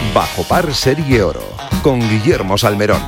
Bajo Par Serie Oro, con Guillermo Salmerón.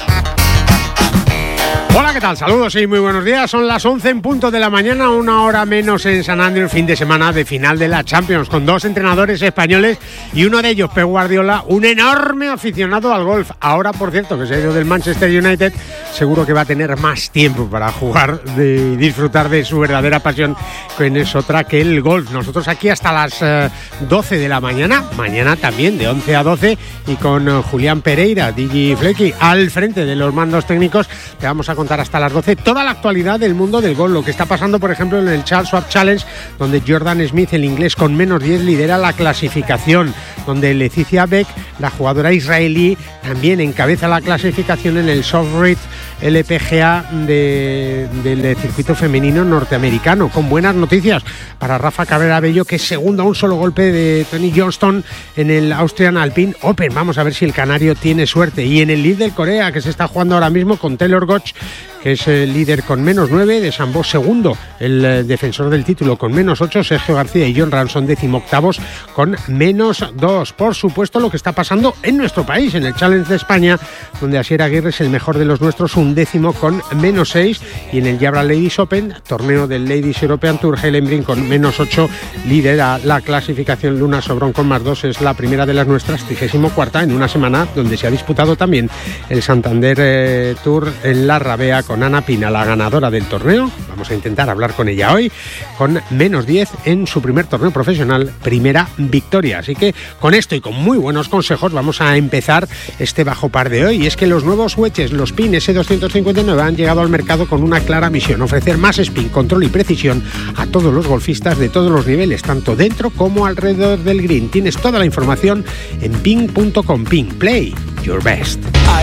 Hola, ¿qué tal? Saludos y muy buenos días. Son las 11 en punto de la mañana, una hora menos en San Andreu, fin de semana de final de la Champions, con dos entrenadores españoles y uno de ellos, Pep Guardiola, un enorme aficionado al golf. Ahora, por cierto, que se ha ido del Manchester United, seguro que va a tener más tiempo para jugar y disfrutar de su verdadera pasión, que es otra que el golf. Nosotros aquí hasta las 12 de la mañana también de 11 a 12, y con Julián Pereira, Digi Flecky, al frente de los mandos técnicos, te vamos a contar hasta las 12 toda la actualidad del mundo del golf, lo que está pasando, por ejemplo, en el Charles Schwab Challenge, donde Jordan Smith, el inglés, con menos 10 lidera la clasificación, donde Leticia Beck, la jugadora israelí, también encabeza la clasificación en el Software LPGA del circuito femenino norteamericano, con buenas noticias para Rafa Cabrera Bello, que es segundo a un solo golpe de Tony Johnston en el Austrian Alpine Open. Vamos a ver si el canario tiene suerte. Y en el Lead del Corea, que se está jugando ahora mismo, con Taylor Gooch, que es el líder con menos 9, de Sambó segundo, el defensor del título con menos 8, Sergio García y John Ranson 18º con menos 2. Por supuesto, lo que está pasando en nuestro país, en el Challenge de España, donde Asier Aguirre es el mejor de los nuestros, un décimo con menos 6, y en el Jabra Ladies Open, torneo del Ladies European Tour, Helen Brink con menos 8 lidera la clasificación. Luna Sobrón con más 2 es la primera de las nuestras, 34ª, en una semana donde se ha disputado también el Santander Tour en la Rabea, con Ana Pina, la ganadora del torneo. Vamos a intentar hablar con ella hoy, con menos 10 en su primer torneo profesional, primera victoria. Así que con esto y con muy buenos consejos vamos a empezar este Bajo Par de hoy. Y es que los nuevos wedges, los PIN S259, han llegado al mercado con una clara misión: ofrecer más spin, control y precisión a todos los golfistas de todos los niveles, tanto dentro como alrededor del green. Tienes toda la información en ping.com. Ping, play your best.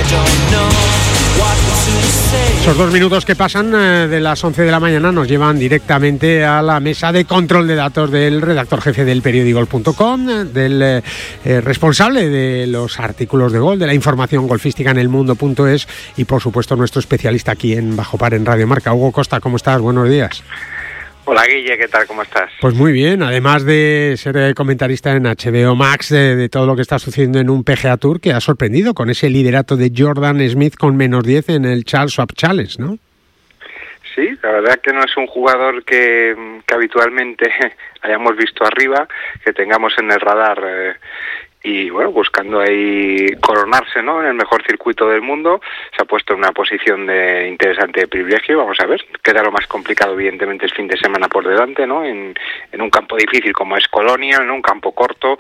Esos 2 minutos que pasan de las 11 de la mañana nos llevan directamente a la mesa de control de datos del redactor jefe del periódico.com, del responsable de los artículos de golf, de la información golfística en elmundo.es, y por supuesto nuestro especialista aquí en Bajo Par en Radio Marca, Hugo Costa. ¿Cómo estás? Buenos días. Hola Guille, ¿qué tal? ¿Cómo estás? Pues muy bien, además de ser comentarista en HBO Max de todo lo que está sucediendo en un PGA Tour, que ha sorprendido con ese liderato de Jordan Smith con menos 10 en el Charles Schwab Challenge, ¿no? Sí, la verdad que no es un jugador que habitualmente hayamos visto arriba, que tengamos en el radar, y bueno, buscando ahí coronarse, ¿no?, en el mejor circuito del mundo. Se ha puesto en una posición de interesante de privilegio. Vamos a ver, queda lo más complicado evidentemente el fin de semana por delante, ¿no?, en un campo difícil como es Colonia, en un campo corto,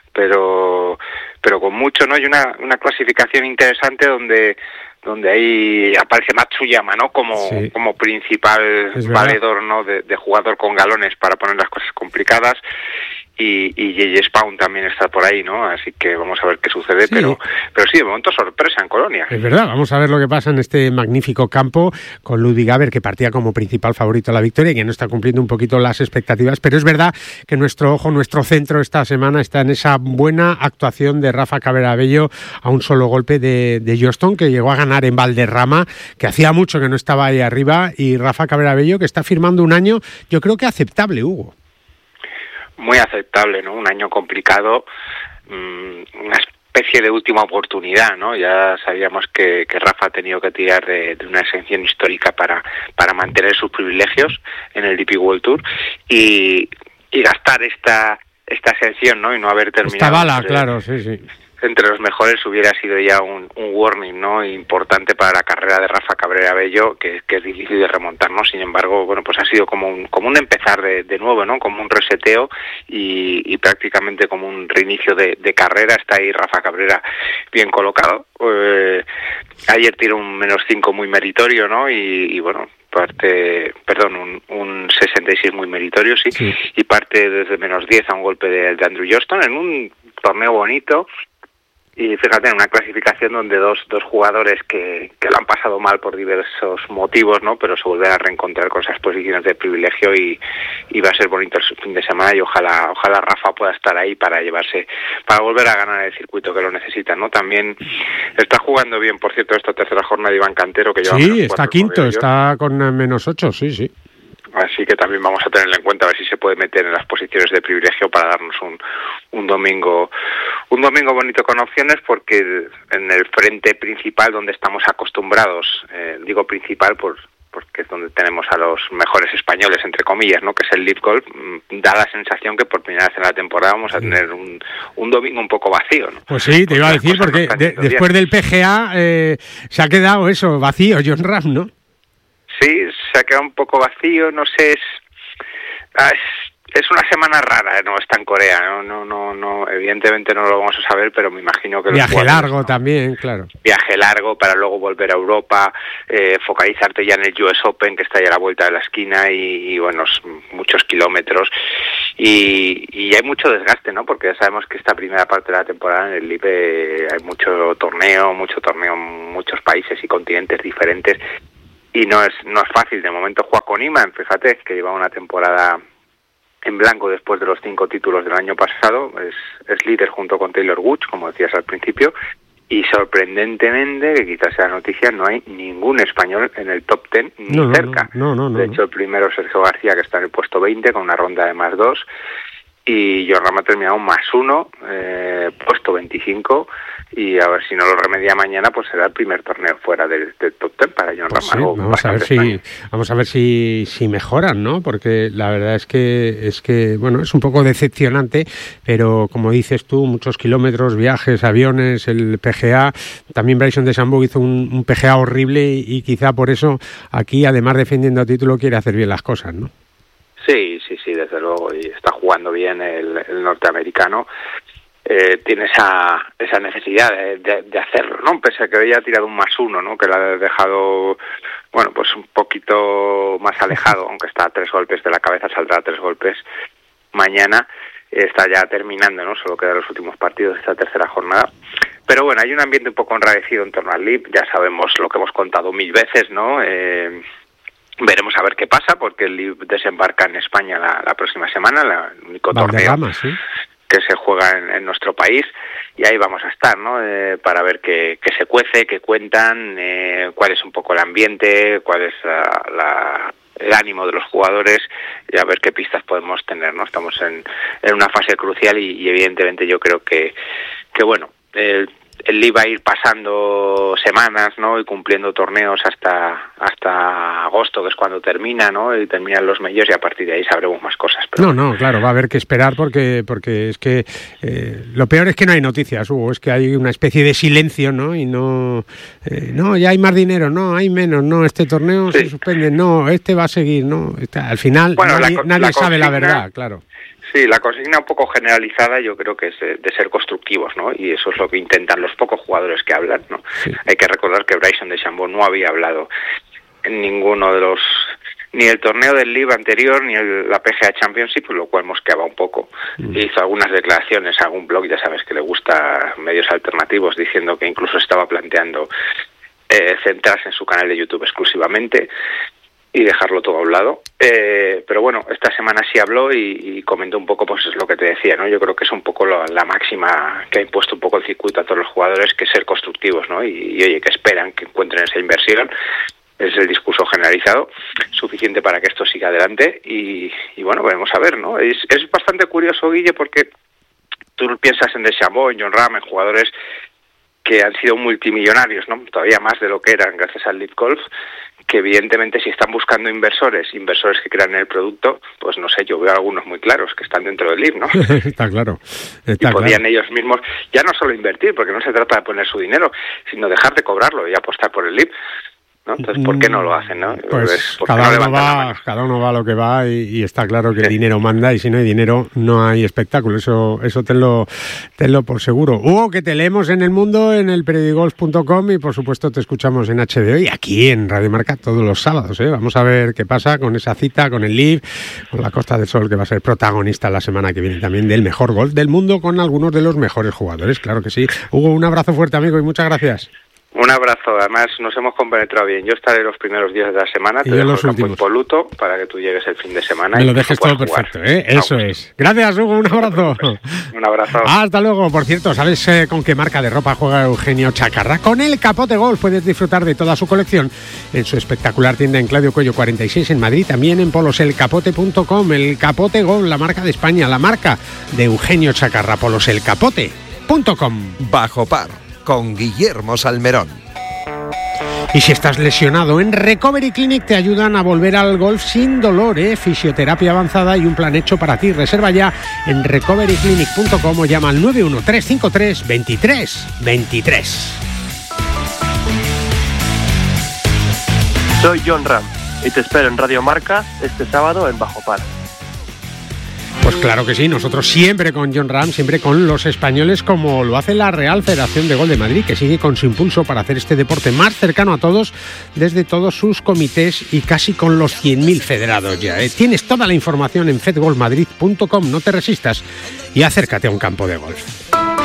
pero con mucho, ¿no?, y una clasificación interesante donde ahí aparece Matsuyama, ¿no?, como principal valedor, ¿no?, de jugador con galones para poner las cosas complicadas. Y J.J. Spawn también está por ahí, ¿no? Así que vamos a ver qué sucede, sí. Pero sí, de momento sorpresa en Colonia. Es verdad, vamos a ver lo que pasa en este magnífico campo con Ludwig Haber, que partía como principal favorito a la victoria y que no está cumpliendo un poquito las expectativas, pero es verdad que nuestro centro esta semana está en esa buena actuación de Rafa Cabrera Bello a un solo golpe de Johnston, que llegó a ganar en Valderrama, que hacía mucho que no estaba ahí arriba, y Rafa Cabrera Bello, que está firmando un año, yo creo que aceptable, Hugo. Muy aceptable, ¿no? Un año complicado, una especie de última oportunidad, ¿no? Ya sabíamos que Rafa ha tenido que tirar de una exención histórica para mantener sus privilegios en el DP World Tour y gastar esta exención, ¿no? Y no haber terminado. Esta bala, claro, sí. Entre los mejores hubiera sido ya un warning, ¿no?, importante para la carrera de Rafa Cabrera Bello, que es difícil de remontar, ¿no? Sin embargo, bueno, pues ha sido como un empezar de nuevo, ¿no?, como un reseteo y prácticamente como un reinicio de carrera. Está ahí Rafa Cabrera bien colocado. Ayer tiró un menos 5 muy meritorio, ¿no? Y bueno, un 66 muy meritorio, sí, y parte desde menos 10 a un golpe de Andrew Johnston en un torneo bonito. Y fíjate, en una clasificación donde dos jugadores que lo han pasado mal por diversos motivos, ¿no?, pero se vuelven a reencontrar con esas posiciones de privilegio y va a ser bonito el fin de semana, y ojalá Rafa pueda estar ahí para volver a ganar el circuito que lo necesita, ¿no? También está jugando bien, por cierto, esta tercera jornada de Iván Cantero, que lleva sí, está quinto, está con menos 8, sí. Así que también vamos a tenerlo en cuenta, a ver si se puede meter en las posiciones de privilegio para darnos un domingo bonito con opciones, porque en el frente principal donde estamos acostumbrados, digo principal porque es donde tenemos a los mejores españoles, entre comillas, ¿no? Que es el Live Golf, da la sensación que por primera vez en la temporada vamos a tener un domingo un poco vacío, ¿no? Pues sí, te iba a decir, porque después del PGA se ha quedado eso, vacío, Jon Rahm, ¿no? Sí, se ha quedado un poco vacío, no sé, es una semana rara, no está en Corea, no, evidentemente no lo vamos a saber, pero me imagino que viaje largo también, claro. Viaje largo para luego volver a Europa, focalizarte ya en el US Open, que está ya a la vuelta de la esquina, y bueno, muchos kilómetros, y hay mucho desgaste, ¿no? Porque ya sabemos que esta primera parte de la temporada en el LIV hay mucho torneo, en muchos países y continentes diferentes, y no es fácil. De momento juega con Iman, fíjate, que lleva una temporada en blanco después de los 5 títulos del año pasado, es líder junto con Taylor Woods, como decías al principio, y sorprendentemente, que quizás sea noticia, no hay ningún español en el top 10 ni cerca. De hecho, el primero es Sergio García, que está en el puesto 20 con una ronda de +2, y Jon Rahm ha terminado +1, puesto 25, y a ver si no lo remedia mañana, pues será el primer torneo fuera del top 10 para Jon Rahm. Pues sí, vamos a ver si mejoran, ¿no? Porque la verdad es que bueno, es un poco decepcionante, pero como dices tú, muchos kilómetros, viajes, aviones, el PGA, también Bryson DeChambeau hizo un PGA horrible y quizá por eso aquí, además defendiendo a título, quiere hacer bien las cosas, ¿no? Sí, desde luego, y está jugando bien el norteamericano. Tiene esa necesidad de hacerlo, ¿no? Pese a que hoy ha tirado un +1, ¿no? Que la ha dejado, bueno, pues un poquito más alejado, aunque está a 3 golpes de la cabeza, saldrá a 3 golpes mañana. Está ya terminando, ¿no? Solo quedan los últimos partidos de esta tercera jornada. Pero bueno, hay un ambiente un poco enrarecido en torno al LIV. Ya sabemos lo que hemos contado 1000 veces, ¿no? Veremos a ver qué pasa, porque el LIV desembarca en España la próxima semana, el único torneo que se juega en nuestro país, y ahí vamos a estar, ¿no? Para ver qué se cuece, qué cuentan, cuál es un poco el ambiente, cuál es el ánimo de los jugadores, y a ver qué pistas podemos tener, ¿no? Estamos en una fase crucial y evidentemente yo creo que bueno, el LIV va a ir pasando semanas, ¿no? Y cumpliendo torneos hasta agosto, que es cuando termina, ¿no? Y terminan los majors, y a partir de ahí sabremos más cosas. Pero claro, va a haber que esperar porque es que lo peor es que no hay noticias, Hugo, es que hay una especie de silencio, ¿no? Y no, ya hay más dinero, no, hay menos, no, este torneo se suspende, no, este va a seguir, no, al final nadie sabe la verdad, claro. Sí, la consigna un poco generalizada yo creo que es de ser constructivos, ¿no? Y eso es lo que intentan los pocos jugadores que hablan, ¿no? Sí. Hay que recordar que Bryson DeChambeau no había hablado en ninguno de los, ni el torneo del LIV anterior ni la PGA Championship, lo cual mosqueaba un poco. Hizo algunas declaraciones a algún blog, ya sabes que le gusta medios alternativos, diciendo que incluso estaba planteando centrarse en su canal de YouTube exclusivamente y dejarlo todo a un lado, pero bueno, esta semana sí habló y comentó un poco, pues es lo que te decía, ¿no? Yo creo que es un poco la máxima que ha impuesto un poco el circuito a todos los jugadores, que es ser constructivos, ¿no? Y oye, que esperan que encuentren esa inversión. Es el discurso generalizado, suficiente para que esto siga adelante, y bueno, veremos a ver, ¿no? Es bastante curioso, Guille, porque tú piensas en DeChambeau, en Jon Rahm, en jugadores que han sido multimillonarios, ¿no? Todavía más de lo que eran gracias al LIV Golf, que evidentemente si están buscando inversores que crean en el producto, pues no sé, yo veo algunos muy claros que están dentro del LIV, ¿no? Está claro. Y podrían ellos mismos ya no solo invertir, porque no se trata de poner su dinero, sino dejar de cobrarlo y apostar por el LIV, ¿no? Entonces, ¿por qué no lo hacen, no? Pues cada uno va a lo que va y está claro que el dinero manda, y si no hay dinero no hay espectáculo, eso tenlo por seguro. Hugo, que te leemos en El Mundo, en el periodigolf.com, y por supuesto te escuchamos en HDO y aquí en Radio Marca todos los sábados, ¿eh? Vamos a ver qué pasa con esa cita, con el LIV, con la Costa del Sol, que va a ser protagonista la semana que viene también del mejor golf del mundo, con algunos de los mejores jugadores, claro que sí. Hugo, un abrazo fuerte, amigo, y muchas gracias. Un abrazo, además nos hemos compenetrado bien. Yo estaré los primeros días de la semana, te dejo el campo impoluto para que tú llegues el fin de semana. Me lo dejes todo perfecto, ¿eh? Eso es. Gracias, Hugo, un abrazo. Un abrazo. Hasta luego. Por cierto, ¿sabes con qué marca de ropa juega Eugenio Chacarra? Con el Capote Golf puedes disfrutar de toda su colección en su espectacular tienda en Claudio Cuello 46 en Madrid, también en poloselcapote.com. El Capote Golf, la marca de España, la marca de Eugenio Chacarra, poloselcapote.com. Bajo par, con Guillermo Salmerón. Y si estás lesionado, en Recovery Clinic te ayudan a volver al golf sin dolor, fisioterapia avanzada y un plan hecho para ti. Reserva ya en recoveryclinic.com o llama al 913532323. Soy John Ram y te espero en Radio Marca este sábado en Bajo Par. Pues claro que sí, nosotros siempre con John Ram, siempre con los españoles, como lo hace la Real Federación de Golf de Madrid, que sigue con su impulso para hacer este deporte más cercano a todos, desde todos sus comités y casi con los 100.000 federados ya. Tienes toda la información en fedgolfmadrid.com, no te resistas y acércate a un campo de golf.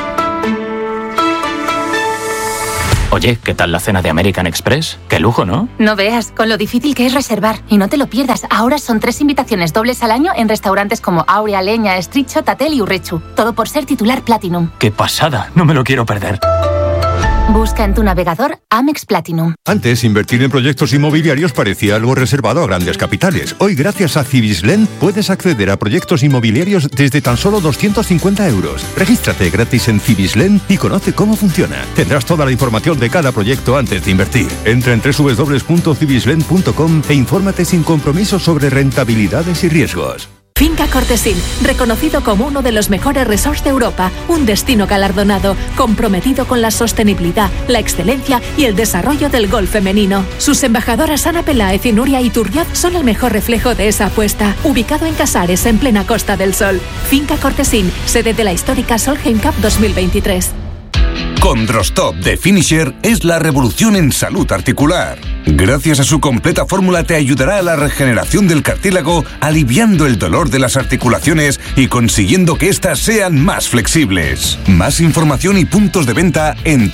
Oye, ¿qué tal la cena de American Express? ¡Qué lujo!, ¿no? No veas, con lo difícil que es reservar. Y no te lo pierdas, ahora son 3 invitaciones dobles al año en restaurantes como Aurea, Leña, Estricho, Tatel y Urrechu. Todo por ser titular Platinum. ¡Qué pasada! No me lo quiero perder. Busca en tu navegador Amex Platinum. Antes, invertir en proyectos inmobiliarios parecía algo reservado a grandes capitales. Hoy, gracias a Cibislen, puedes acceder a proyectos inmobiliarios desde tan solo 250 euros. Regístrate gratis en Cibislen y conoce cómo funciona. Tendrás toda la información de cada proyecto antes de invertir. Entra en www.cibislen.com e infórmate sin compromiso sobre rentabilidades y riesgos. Finca Cortesín, reconocido como uno de los mejores resorts de Europa, un destino galardonado, comprometido con la sostenibilidad, la excelencia y el desarrollo del golf femenino. Sus embajadoras Ana Peláez y Nuria Iturriaz son el mejor reflejo de esa apuesta. Ubicado en Casares, en plena Costa del Sol. Finca Cortesín, sede de la histórica Solheim Cup 2023. Condrostop de Finisher es la revolución en salud articular. Gracias a su completa fórmula te ayudará a la regeneración del cartílago, aliviando el dolor de las articulaciones y consiguiendo que éstas sean más flexibles. Más información y puntos de venta en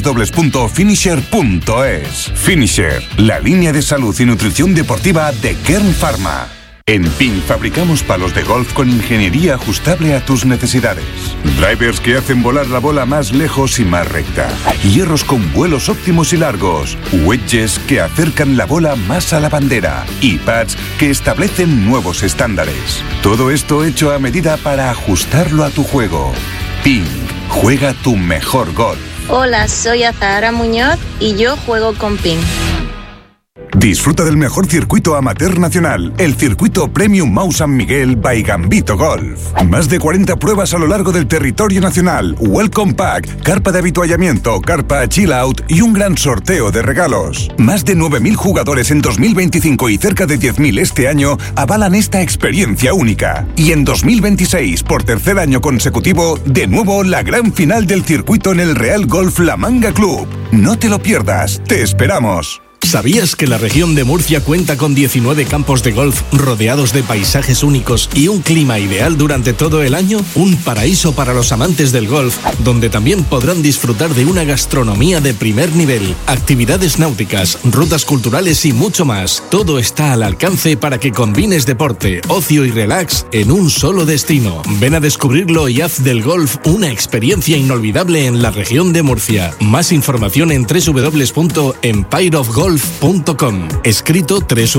www.finisher.es. Finisher, la línea de salud y nutrición deportiva de Kern Pharma. En PIN fabricamos palos de golf con ingeniería ajustable a tus necesidades. Drivers que hacen volar la bola más lejos y más recta. Hierros con vuelos óptimos y largos. Wedges que acercan la bola más a la bandera. Y pads que establecen nuevos estándares. Todo esto hecho a medida para ajustarlo a tu juego. PIN, juega tu mejor golf. Hola, soy Azahara Muñoz y yo juego con PIN. Disfruta del mejor circuito amateur nacional, el circuito Premium Mau San Miguel by Gambito Golf. Más de 40 pruebas a lo largo del territorio nacional, Welcome Pack, carpa de avituallamiento, carpa Chill Out y un gran sorteo de regalos. Más de 9.000 jugadores en 2025 y cerca de 10.000 este año avalan esta experiencia única. Y en 2026, por tercer año consecutivo, de nuevo la gran final del circuito en el Real Golf La Manga Club. No te lo pierdas, te esperamos. ¿Sabías que la región de Murcia cuenta con 19 campos de golf rodeados de paisajes únicos y un clima ideal durante todo el año? Un paraíso para los amantes del golf, donde también podrán disfrutar de una gastronomía de primer nivel, actividades náuticas, rutas culturales y mucho más. Todo está al alcance para que combines deporte, ocio y relax en un solo destino. Ven a descubrirlo y haz del golf una experiencia inolvidable en la región de Murcia. Más información en www.empireofgolf.com. Escrito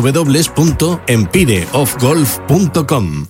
www.empireofgolf.com.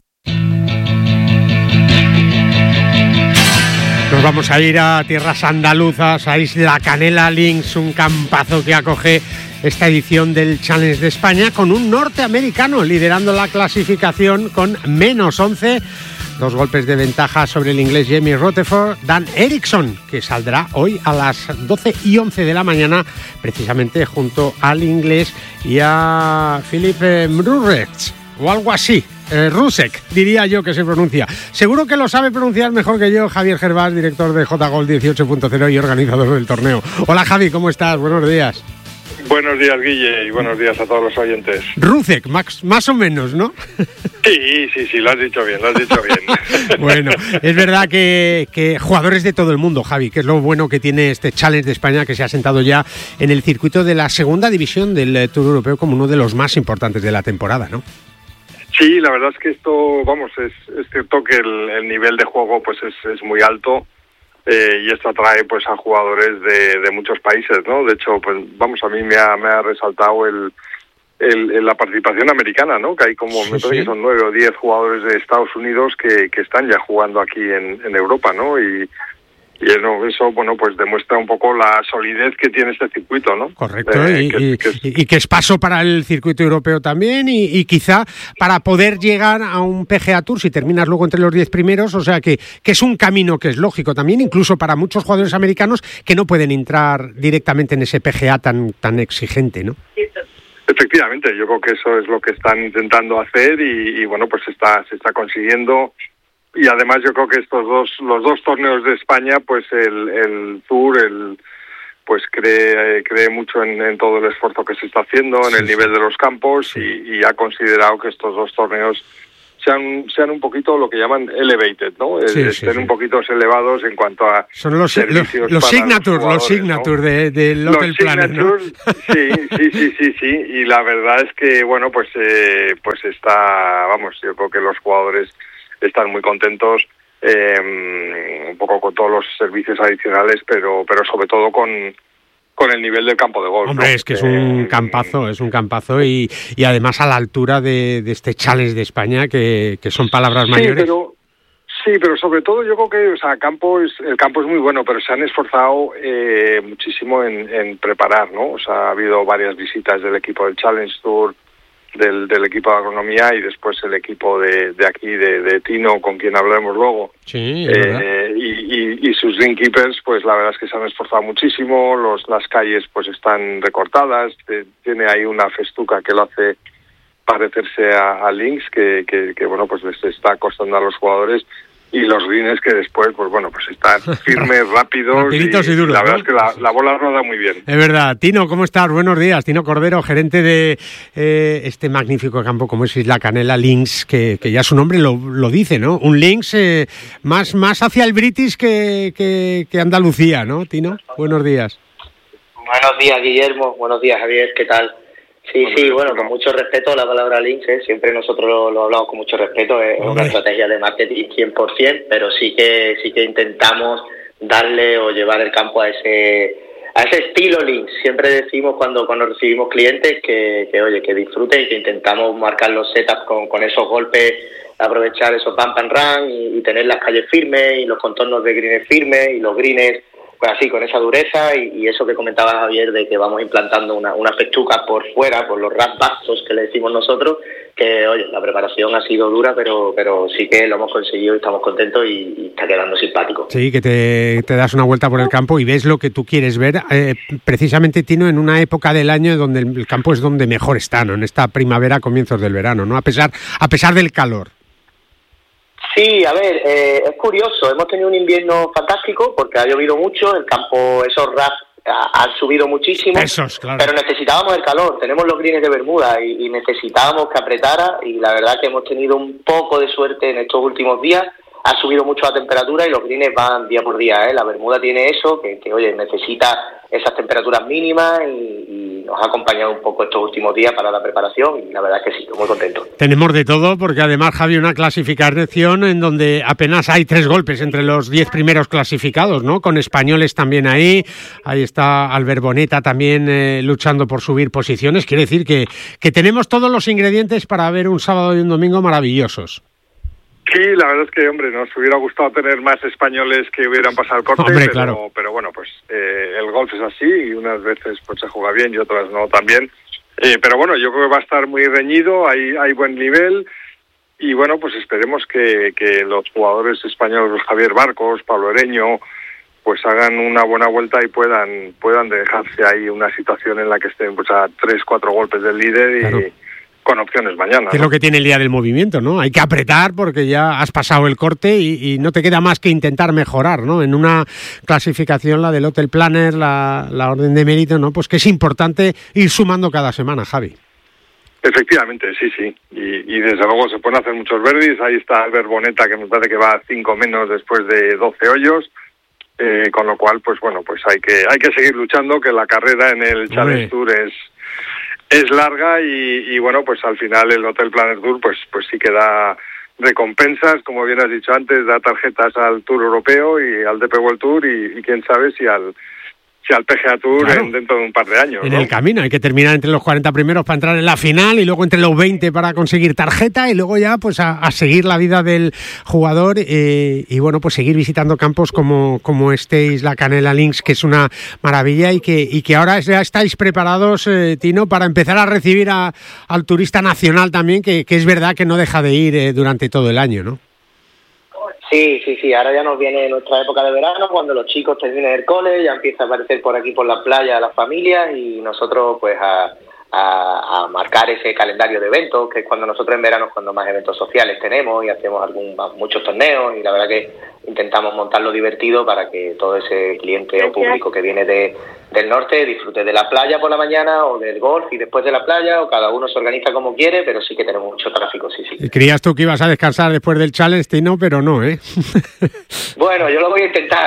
Nos vamos a ir a tierras andaluzas, a Isla Canela Links, un campazo que acoge esta edición del Challenge de España con un norteamericano liderando la clasificación con menos 11. 2 golpes de ventaja sobre el inglés Jamie Rutherford. Dan Erickson, que saldrá hoy a las 12:11 de la mañana, precisamente junto al inglés y a Philip Mrurek, o algo así. Rusek, diría yo que se pronuncia. Seguro que lo sabe pronunciar mejor que yo Javier Gervás, director de J-Golf 18.0 y organizador del torneo. Hola Javi, ¿cómo estás? Buenos días. Buenos días, Guille, y buenos días a todos los oyentes. Rúcek, más o menos, ¿no? Sí, lo has dicho bien. Bueno, es verdad que jugadores de todo el mundo, Javi, que es lo bueno que tiene este Challenge de España, que se ha sentado ya en el circuito de la segunda división del Tour Europeo como uno de los más importantes de la temporada, ¿no? Sí, la verdad es que esto, es cierto que el nivel de juego pues es muy alto. Y esto atrae pues a jugadores de muchos países, ¿no? De hecho, pues a mí me ha resaltado la participación americana, ¿no? Que hay como, me parece que son 9 o 10 jugadores de Estados Unidos que están ya jugando aquí en Europa, ¿no? Y eso, pues demuestra un poco la solidez que tiene este circuito, ¿no? Correcto, y que es paso para el circuito europeo también y quizá para poder llegar a un PGA Tour si terminas luego entre los 10 primeros, o sea que es un camino que es lógico también, incluso para muchos jugadores americanos que no pueden entrar directamente en ese PGA tan exigente, ¿no? Efectivamente, yo creo que eso es lo que están intentando hacer y pues se está consiguiendo. Y además yo creo que los dos torneos de España, pues el Tour, pues cree mucho en todo el esfuerzo que se está haciendo, en el nivel de los campos y ha considerado que estos dos torneos sean un poquito lo que llaman elevated, ¿no? Estén un poquito elevados en cuanto a son los signature del Hotel Planet, ¿no? Sí, y la verdad es que pues está, yo creo que los jugadores están muy contentos, un poco con todos los servicios adicionales, pero sobre todo con el nivel del campo de golf. Hombre, ¿no? Es que es un campazo y además a la altura de este Challenge de España, que son palabras mayores. Pero sobre todo yo creo que el campo es muy bueno, pero se han esforzado muchísimo en preparar, ¿no? O sea, ha habido varias visitas del equipo del Challenge Tour, del equipo de agronomía y después el equipo de aquí, de Tino, con quien hablaremos luego. Sí, y sus greenkeepers, pues la verdad es que se han esforzado muchísimo, las calles pues están recortadas, tiene ahí una festuca que lo hace parecerse a links, que pues les está costando a los jugadores, y los greens que después, pues están firmes, rápidos, y duros, la verdad, ¿no? Es que la bola roda muy bien. Es verdad. Tino, ¿cómo estás? Buenos días. Tino Cordero, gerente de este magnífico campo como es Isla Canela Links, que ya su nombre lo dice, ¿no? Un links más hacia el British que Andalucía, ¿no, Tino? Buenos días. Buenos días, Guillermo. Buenos días, Javier. ¿Qué tal? Sí, con mucho respeto la palabra links, siempre nosotros lo hablamos con mucho respeto, es una estrategia de marketing 100%, pero sí que intentamos darle o llevar el campo a ese estilo links. Siempre decimos cuando recibimos clientes que disfruten y que intentamos marcar los setups con esos golpes, aprovechar esos bump and run y tener las calles firmes y los contornos de greens firmes y los greens pues así, con esa dureza y eso que comentaba Javier de que vamos implantando una festuca por fuera, por los ras vastos que le decimos nosotros, que la preparación ha sido dura, pero sí que lo hemos conseguido y estamos contentos y está quedando simpático. Sí, que te das una vuelta por el campo y ves lo que tú quieres ver, precisamente, Tino, en una época del año donde el campo es donde mejor está, ¿no? En esta primavera, comienzos del verano, ¿no? A pesar del calor. Sí, a ver, es curioso, hemos tenido un invierno fantástico porque ha llovido mucho, el campo, esos RAS han subido muchísimo, claro. Pero necesitábamos el calor, tenemos los greens de Bermuda y necesitábamos que apretara y la verdad que hemos tenido un poco de suerte en estos últimos días, ha subido mucho la temperatura y los greens van día por día, La Bermuda tiene eso, que necesita esas temperaturas mínimas y nos ha acompañado un poco estos últimos días para la preparación y la verdad es que sí, estoy muy contento. Tenemos de todo porque además, Javi, una clasificación en donde apenas hay 3 golpes entre los 10 primeros clasificados, ¿no? Con españoles también ahí está Albert Boneta también luchando por subir posiciones, quiere decir que tenemos todos los ingredientes para ver un sábado y un domingo maravillosos. Sí, la verdad es que, nos hubiera gustado tener más españoles que hubieran pasado el corte, claro. Pero el golf es así y unas veces pues se juega bien y otras no tan bien. Pero yo creo que va a estar muy reñido, hay buen nivel y pues esperemos que los jugadores españoles, Javier Barcos, Pablo Ereño, pues hagan una buena vuelta y puedan dejarse ahí una situación en la que estén pues a 3-4 golpes del líder. Claro. con opciones mañana. Que es lo que tiene el día del movimiento, ¿no? Hay que apretar porque ya has pasado el corte y no te queda más que intentar mejorar, ¿no? En una clasificación, la del Hotel Planner, la orden de mérito, ¿no? Pues que es importante ir sumando cada semana, Javi. Efectivamente, sí. Y desde luego se pueden hacer muchos verdis. Ahí está Albert Boneta, que me parece que va a 5 menos después de 12 hoyos. Con lo cual, pues bueno, pues hay que seguir luchando, que la carrera en el Challenge Tour es larga y bueno, pues al final el Hotel Planner Tour pues sí que da recompensas, como bien has dicho antes, da tarjetas al Tour Europeo y al DP World Tour y quién sabe si al PGA Tour, claro, dentro de un par de años. En el camino, hay que terminar entre los 40 primeros para entrar en la final y luego entre los 20 para conseguir tarjeta y luego ya pues a seguir la vida del jugador y bueno, pues seguir visitando campos como Isla Canela Links, que es una maravilla y que ahora ya estáis preparados, Tino, para empezar a recibir al turista nacional también, que es verdad que no deja de ir durante todo el año, ¿no? Sí, ahora ya nos viene nuestra época de verano, cuando los chicos terminan el cole, ya empieza a aparecer por aquí por la playa las familias y nosotros pues a marcar ese calendario de eventos, que es cuando nosotros en verano es cuando más eventos sociales tenemos y hacemos muchos torneos y la verdad que intentamos montarlo divertido para que todo ese cliente o público que viene del norte disfrute de la playa por la mañana o del golf y después de la playa, o cada uno se organiza como quiere, pero sí que tenemos mucho tráfico, sí. Creías tú que ibas a descansar después del Challenge, Tino, pero no, ¿eh? Bueno, yo lo voy a intentar,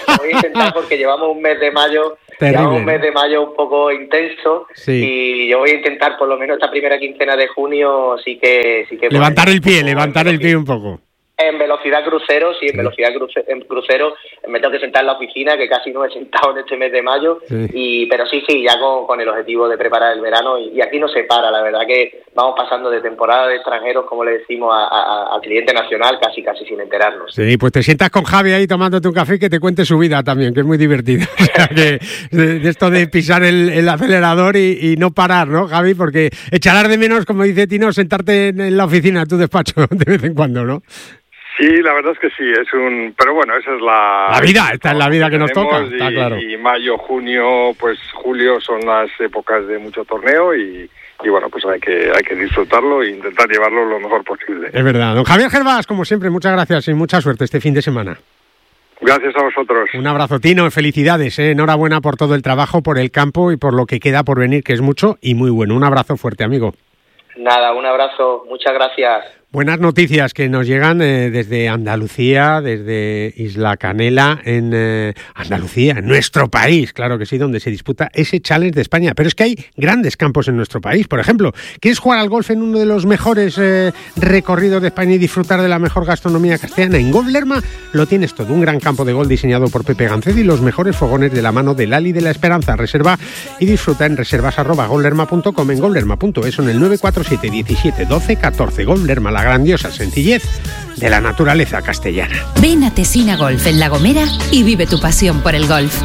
porque llevamos un mes de mayo. Terrible, llevamos un mes de mayo un poco intenso, sí. Y yo voy a intentar por lo menos esta primera quincena de junio sí que levantar el pie un poco. En velocidad crucero, en velocidad crucero me tengo que sentar en la oficina, que casi no me he sentado en este mes de mayo, pero sí, ya con el objetivo de preparar el verano y aquí no se para, la verdad que vamos pasando de temporada de extranjeros, como le decimos, a cliente nacional casi sin enterarnos. Sí, pues te sientas con Javi ahí tomándote un café y que te cuente su vida también, que es muy divertido. O sea, que de esto de pisar el acelerador y no parar, ¿no, Javi? Porque echarás de menos, como dice Tino, sentarte en la oficina, en tu despacho, de vez en cuando, ¿no? Sí, la verdad es que sí, pero bueno, esa es la vida, esta es la vida que nos toca, está claro. Y mayo, junio, pues julio son las épocas de mucho torneo y bueno, pues hay que disfrutarlo e intentar llevarlo lo mejor posible. Es verdad. Don Javier Gervás, como siempre, muchas gracias y mucha suerte este fin de semana. Gracias a vosotros. Un abrazo, Tino, felicidades, enhorabuena por todo el trabajo, por el campo y por lo que queda por venir, que es mucho y muy bueno. Un abrazo fuerte, amigo. Nada, un abrazo, muchas gracias. Buenas noticias que nos llegan desde Andalucía, desde Isla Canela, en Andalucía, en nuestro país, claro que sí, donde se disputa ese Challenge de España. Pero es que hay grandes campos en nuestro país. Por ejemplo, ¿quieres jugar al golf en uno de los mejores recorridos de España y disfrutar de la mejor gastronomía castellana? En Golf Lerma lo tienes todo. Un gran campo de golf diseñado por Pepe Ganced y los mejores fogones de la mano de Lali de la Esperanza. Reserva y disfruta en reservas@golflerma.com, en golflerma.es, en el 947 17 12 14. Golf Lerma, la grandiosa sencillez de la naturaleza castellana. Ven a Tesina Golf en La Gomera y vive tu pasión por el golf.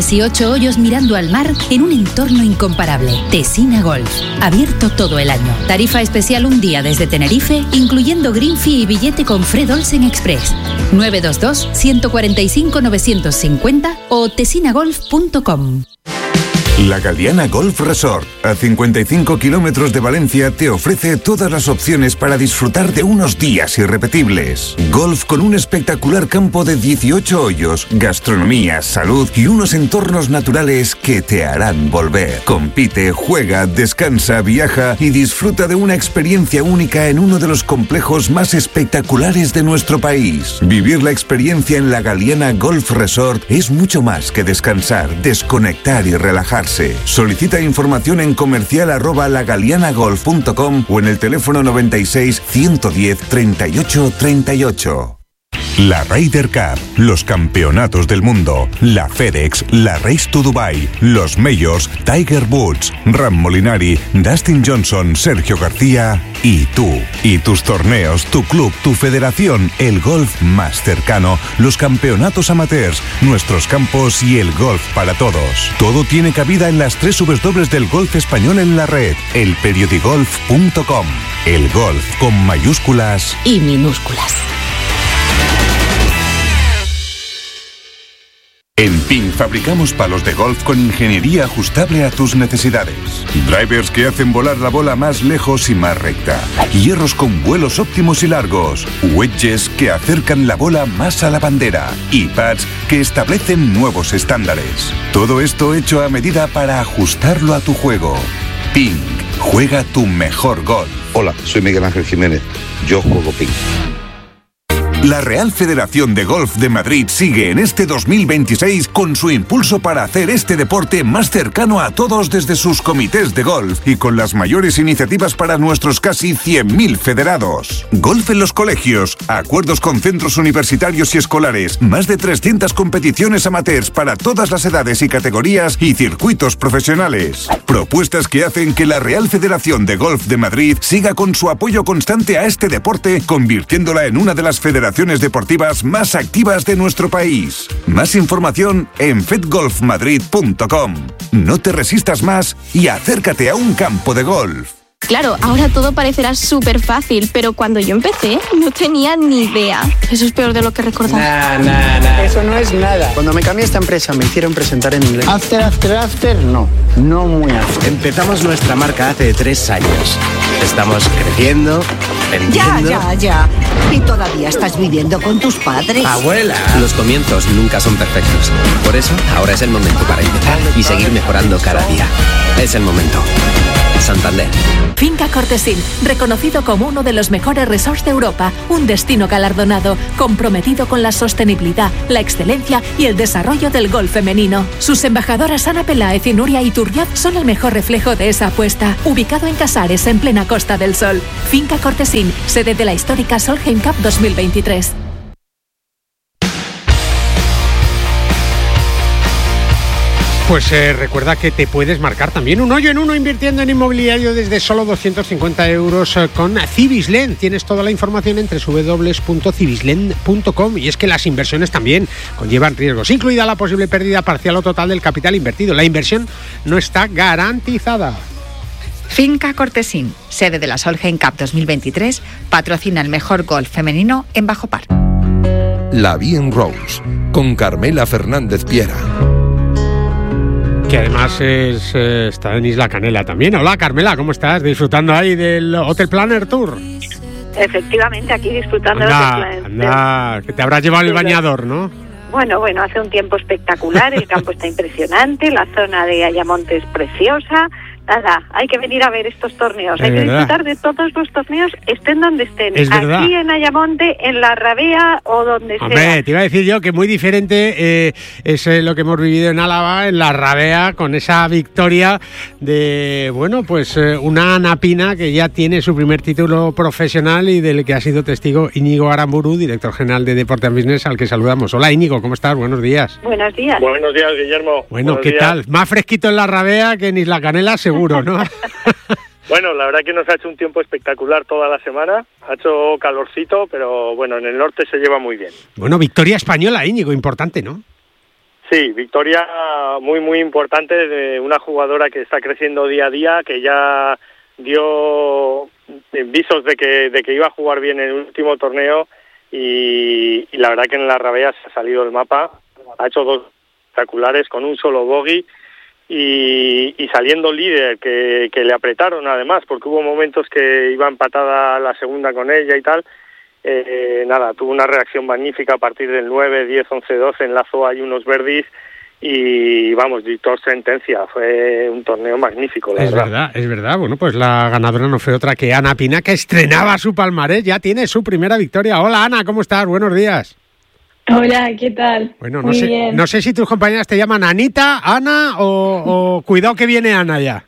18 hoyos mirando al mar en un entorno incomparable. Tesina Golf, abierto todo el año. Tarifa especial un día desde Tenerife, incluyendo green fee y billete con Fred Olsen Express. 922 145 950 o tesinagolf.com. La Galiana Golf Resort, a 55 kilómetros de Valencia, te ofrece todas las opciones para disfrutar de unos días irrepetibles. Golf con un espectacular campo de 18 hoyos, gastronomía, salud y unos entornos naturales que te harán volver. Compite, juega, descansa, viaja y disfruta de una experiencia única en uno de los complejos más espectaculares de nuestro país. Vivir la experiencia en la Galiana Golf Resort es mucho más que descansar, desconectar y relajarse. Solicita información en comercial@lagalianagolf.com o en el teléfono 96 110 38 38. La Ryder Cup, los campeonatos del mundo, la FedEx, la Race to Dubai, los Majors, Tiger Woods, Ram Molinari, Dustin Johnson, Sergio García y tú. Y tus torneos, tu club, tu federación, el golf más cercano, los campeonatos amateurs, nuestros campos y el golf para todos. Todo tiene cabida en las 3 W del golf español en la red, elperiodigolf.com. El golf con mayúsculas y minúsculas. En Ping fabricamos palos de golf con ingeniería ajustable a tus necesidades. Drivers que hacen volar la bola más lejos y más recta. Hierros con vuelos óptimos y largos. Wedges que acercan la bola más a la bandera. Y pads que establecen nuevos estándares. Todo esto hecho a medida para ajustarlo a tu juego. Ping. Juega tu mejor golf. Hola, soy Miguel Ángel Jiménez. Yo juego Ping. La Real Federación de Golf de Madrid sigue en este 2026 con su impulso para hacer este deporte más cercano a todos desde sus comités de golf y con las mayores iniciativas para nuestros casi 100.000 federados. Golf en los colegios, acuerdos con centros universitarios y escolares, más de 300 competiciones amateurs para todas las edades y categorías y circuitos profesionales. Propuestas que hacen que la Real Federación de Golf de Madrid siga con su apoyo constante a este deporte, convirtiéndola en una de las federaciones deportivas más activas de nuestro país. Más información en fedgolfmadrid.com. No te resistas más y acércate a un campo de golf. Claro, ahora todo parecerá súper fácil, pero cuando yo empecé no tenía ni idea. Eso es peor de lo que recordaba. Nah. Eso no es nada. Cuando me cambié a esta empresa me hicieron presentar en inglés. After, no muy after. Empezamos nuestra marca hace 3 años. Estamos creciendo, vendiendo... Ya. ¿Y todavía estás viviendo con tus padres? ¡Abuela! Los comienzos nunca son perfectos. Por eso, ahora es el momento para empezar y seguir mejorando cada día. Es el momento. Santander. Finca Cortesín, reconocido como uno de los mejores resorts de Europa, un destino galardonado, comprometido con la sostenibilidad, la excelencia y el desarrollo del golf femenino. Sus embajadoras Ana Peláez y Nuria Iturriaz son el mejor reflejo de esa apuesta. Ubicado en Casares, en plena Costa del Sol. Finca Cortesín, sede de la histórica Solheim Cup 2023. Pues recuerda que te puedes marcar también un hoyo en uno invirtiendo en inmobiliario desde solo 250 euros con Civislend. Tienes toda la información en www.civislend.com. Y es que las inversiones también conllevan riesgos, incluida la posible pérdida parcial o total del capital invertido. La inversión no está garantizada. Finca Cortesín, sede de la Solheim Cup 2023, patrocina el mejor golf femenino en Bajo Par. La Bien Rose, con Carmela Fernández Piera. Que además está en Isla Canela también. Hola Carmela, ¿cómo estás? Disfrutando ahí del Hotel Planner Tour. Efectivamente, aquí disfrutando del Hotel Planner Tour. Anda, que te habrás llevado el bañador, ¿no? Bueno, hace un tiempo espectacular, el campo está impresionante, la zona de Ayamonte es preciosa. Nada, hay que venir a ver estos torneos, hay que disfrutar de todos los torneos, estén donde estén, aquí en Ayamonte, en la Rabea o donde sea. Hombre, te iba a decir yo que muy diferente es lo que hemos vivido en Álava, en la Rabea, con esa victoria de, una Ana Pina que ya tiene su primer título profesional y del que ha sido testigo Íñigo Aramburu, director general de Deporte and Business, al que saludamos. Hola Íñigo, ¿cómo estás? Buenos días. Buenos días. Buenos días, Guillermo. Bueno, ¿qué tal? Más fresquito en la Rabea que en Isla Canela, seguro, ¿no? Bueno, la verdad que nos ha hecho un tiempo espectacular toda la semana. Ha hecho calorcito, pero bueno, en el norte se lleva muy bien. Bueno, victoria española, Íñigo, importante, ¿no? Sí, victoria muy importante de una jugadora que está creciendo día a día, que ya dio visos de que iba a jugar bien en el último torneo y la verdad que en la Rabea se ha salido del mapa. Ha hecho 2 espectaculares con un solo bogey. Y saliendo líder, que le apretaron además, porque hubo momentos que iba empatada la segunda con ella y tal. Tuvo una reacción magnífica a partir del 9, 10, 11, 12, enlazó ahí unos verdis y dictó sentencia. Fue un torneo magnífico, la verdad. Es verdad. Bueno, pues la ganadora no fue otra que Ana Pina, que estrenaba su palmarés, ya tiene su primera victoria. Hola Ana, ¿cómo estás? Buenos días. Hola, ¿qué tal? Bueno, no sé si tus compañeras te llaman Anita, Ana o cuidado que viene Ana ya.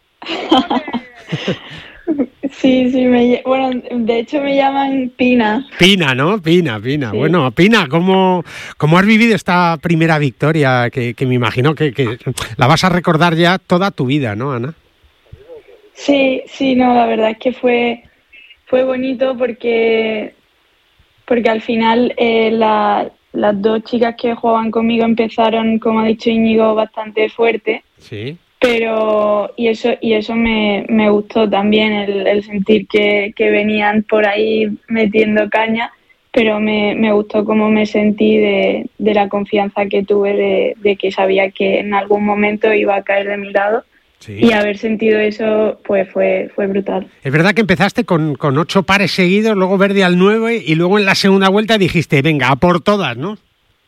Sí, de hecho me llaman Pina. Pina, ¿no? Pina. Sí. Bueno, Pina, ¿cómo has vivido esta primera victoria? Que me imagino que la vas a recordar ya toda tu vida, ¿no, Ana? Sí, la verdad es que fue bonito porque al final las 2 chicas que jugaban conmigo empezaron, como ha dicho Íñigo, bastante fuerte. Sí. Pero y eso me gustó también, el sentir que venían por ahí metiendo caña, pero me gustó cómo me sentí de la confianza que tuve de que sabía que en algún momento iba a caer de mi lado. Sí. Y haber sentido eso pues fue brutal. Es verdad que empezaste con 8 pares seguidos, luego verde al 9 y luego en la segunda vuelta dijiste, venga, a por todas, ¿no?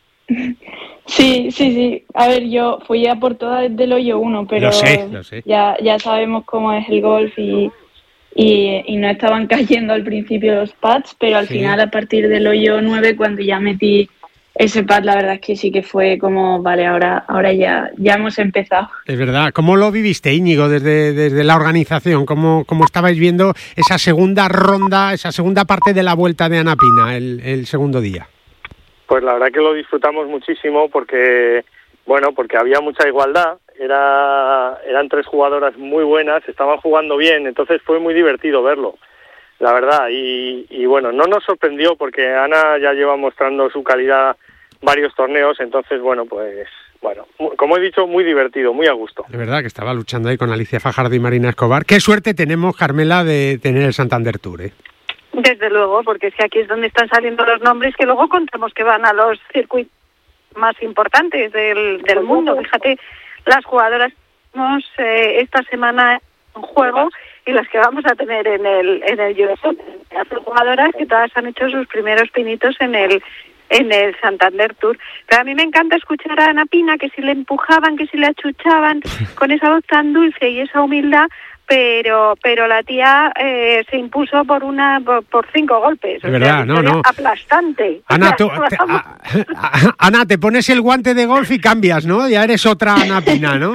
Sí. A ver, yo fui a por todas desde el hoyo 1, pero lo sé. Ya sabemos cómo es el golf y no estaban cayendo al principio los pads, pero al final a partir del hoyo 9 cuando ya metí ese pad, la verdad es que sí que fue como, vale, ahora ya hemos empezado. Es verdad. ¿Cómo lo viviste, Íñigo, desde la organización? ¿Cómo estabais viendo esa segunda ronda, esa segunda parte de la vuelta de Ana Pina, el segundo día? Pues la verdad que lo disfrutamos muchísimo porque había mucha igualdad. Eran 3 jugadoras muy buenas, estaban jugando bien, entonces fue muy divertido verlo, la verdad. Y bueno, no nos sorprendió porque Ana ya lleva mostrando su calidad varios torneos, entonces como he dicho, muy divertido, muy a gusto. De verdad que estaba luchando ahí con Alicia Fajardo y Marina Escobar. Qué suerte tenemos, Carmela, de tener el Santander Tour, ¿eh? Desde luego, porque si aquí es donde están saliendo los nombres que luego contamos que van a los circuitos más importantes del mundo. Fíjate, las jugadoras tenemos esta semana en juego y las que vamos a tener en el US Open. Son jugadoras que todas han hecho sus primeros pinitos en el Santander Tour. Pero a mí me encanta escuchar a Ana Pina, que si le empujaban, que si le achuchaban, con esa voz tan dulce y esa humildad, pero la tía se impuso por 5 golpes. Es verdad, no. Aplastante. Ana, Ana, te pones el guante de golf y cambias, ¿no? Ya eres otra Ana Pina, ¿no?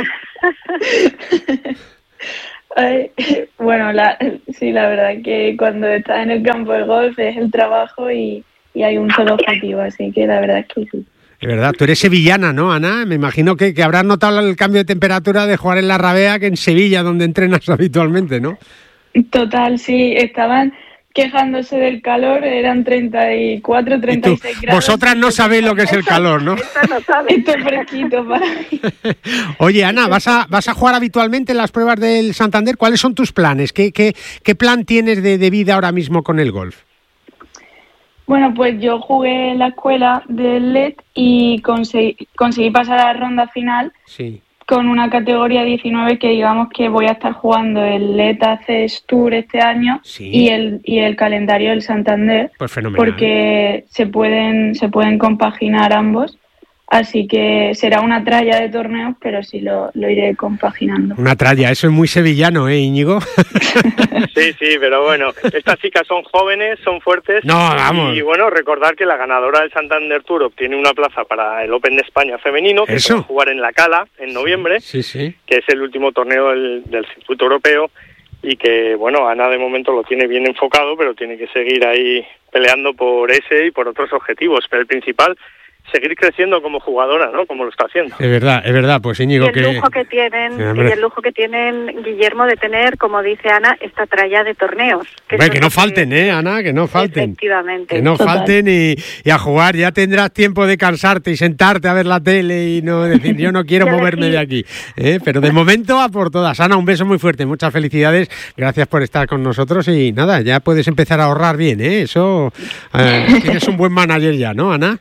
Bueno, la verdad que cuando estás en el campo de golf es el trabajo y hay un solo objetivo, así que la verdad es que sí. Es verdad, tú eres sevillana, ¿no, Ana? Me imagino que habrás notado el cambio de temperatura de jugar en la Rabea que en Sevilla, donde entrenas habitualmente, ¿no? Total, sí, estaban quejándose del calor, eran 34, 36 grados. Vosotras no sabéis lo que es el calor, ¿no? Esto es fresquito para mí. Oye, Ana, ¿vas a jugar habitualmente en las pruebas del Santander? ¿Cuáles son tus planes? ¿Qué plan tienes de vida ahora mismo con el golf? Bueno, pues yo jugué en la escuela del LED y conseguí pasar a la ronda final con una categoría 19 que digamos que voy a estar jugando el LED ACES Tour este año y el calendario del Santander. Pues fenomenal. Porque se pueden compaginar ambos. Así que será una tralla de torneos, pero sí lo iré compaginando. Una tralla, eso es muy sevillano, ¿eh, Íñigo? Sí, pero bueno, estas chicas son jóvenes, son fuertes. No, vamos. Y bueno, recordar que la ganadora del Santander Tour obtiene una plaza para el Open de España femenino, que se va a jugar en La Cala en noviembre, que es el último torneo del circuito europeo, y que, bueno, Ana de momento lo tiene bien enfocado, pero tiene que seguir ahí peleando por ese y por otros objetivos, pero el principal, seguir creciendo como jugadora, ¿no? Como lo está haciendo. Es verdad, pues Íñigo, y el lujo que tienen, Guillermo, de tener, como dice Ana, esta tralla de torneos. Que no falten, Ana, que no falten. Efectivamente. Que no falten y a jugar. Ya tendrás tiempo de cansarte y sentarte a ver la tele y no decir, yo no quiero moverme de aquí. Pero de momento a por todas. Ana, un beso muy fuerte, muchas felicidades. Gracias por estar con nosotros y nada, ya puedes empezar a ahorrar bien, Eso, tienes un buen manager ya, ¿no, Ana?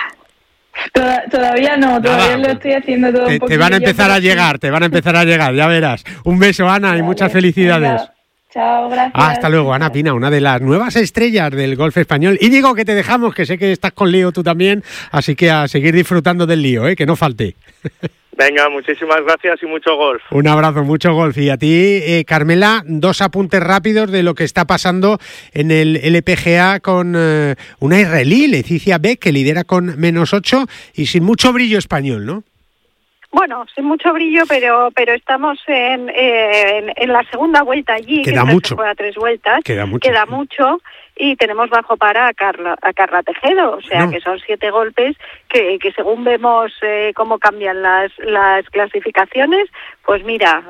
Todavía no, lo estoy haciendo todo un poquito. Te van a empezar a llegar, ya verás. Un beso, Ana, y muchas felicidades. Venga. Chao, gracias. Hasta luego, Ana Pina, una de las nuevas estrellas del golf español. Y digo que te dejamos, que sé que estás con lío tú también, así que a seguir disfrutando del lío, que no falte. Venga, muchísimas gracias y mucho golf. Un abrazo, mucho golf. Y a ti, Carmela, 2 apuntes rápidos de lo que está pasando en el LPGA con una israelí, Leticia Beck, que lidera con -8 y sin mucho brillo español, ¿no? Bueno, sin mucho brillo, pero estamos en la segunda vuelta allí. Queda mucho. Se juega 3 vueltas. Queda mucho. Y tenemos bajo para a Carla Tejedo, o sea que son 7 golpes que según vemos cómo cambian las clasificaciones, pues mira,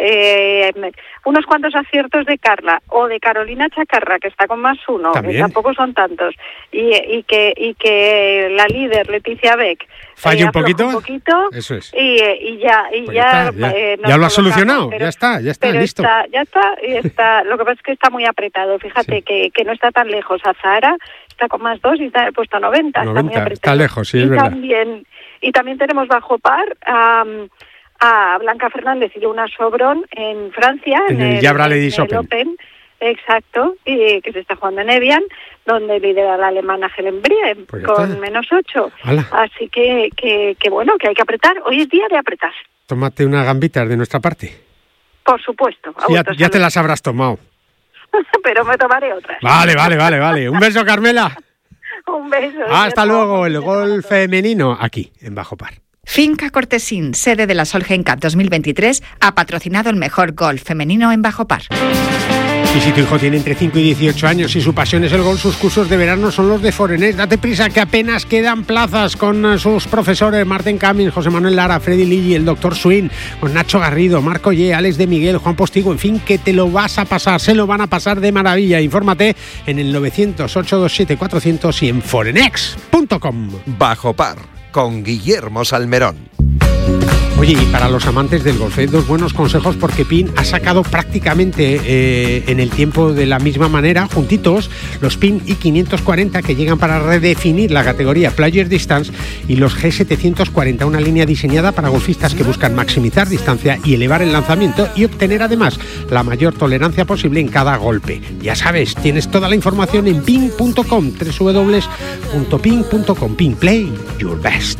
unos cuantos aciertos de Carla o de Carolina Chacarra, que está con +1, que tampoco son tantos, y que la líder Leticia Beck falla un poquito, eso es. Y ya lo ha solucionado, ya está listo. Ya está, lo que pasa es que está muy apretado, fíjate que no está tan lejos Azahara, está con más 2 y está en el puesto 90. Está muy apretado. Está lejos, sí, es verdad. Y también tenemos bajo par a Blanca Fernández y Luna Sobrón en Francia, en el Jabra Ladies Open. Exacto, y que se está jugando en Evian, donde lidera la alemana Helen Briem con menos 8. Así que bueno, que hay que apretar. Hoy es día de apretar. Tómate unas gambitas de nuestra parte. Por supuesto. Ya te las habrás tomado. Pero me tomaré otras. Vale. Un beso, Carmela. Un beso. Hasta luego. El golf femenino aquí, en Bajo Par. Finca Cortesín, sede de la Solheim Cup 2023, ha patrocinado el mejor golf femenino en Bajo Par. Y si tu hijo tiene entre 5 y 18 años y su pasión es el golf, sus cursos de verano son los de Forenex. Date prisa, que apenas quedan plazas, con sus profesores Martín Cummings, José Manuel Lara, Freddy Lilly, el doctor Swin, con Nacho Garrido, Marco Ye, Alex de Miguel, Juan Postigo, en fin, que te lo vas a pasar, se lo van a pasar de maravilla. Infórmate en el 900-827-400 y en forenex.com. Bajo Par, con Guillermo Salmerón. Oye, y para los amantes del golf, dos buenos consejos, porque PIN ha sacado prácticamente en el tiempo de la misma manera, juntitos, los PIN i540 que llegan para redefinir la categoría Player Distance y los G740, una línea diseñada para golfistas que buscan maximizar distancia y elevar el lanzamiento y obtener además la mayor tolerancia posible en cada golpe. Ya sabes, tienes toda la información en pin.com, www.pin.com. PIN, play your best.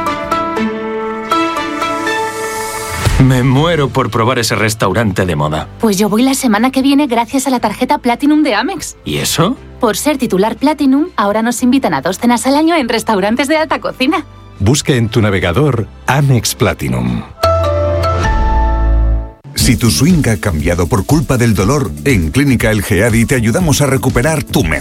Me muero por probar ese restaurante de moda. Pues yo voy la semana que viene gracias a la tarjeta Platinum de Amex. ¿Y eso? Por ser titular Platinum, ahora nos invitan a 2 cenas al año en restaurantes de alta cocina. Busca en tu navegador Amex Platinum. Si tu swing ha cambiado por culpa del dolor, en Clínica El Geadi te ayudamos a recuperar tu mejor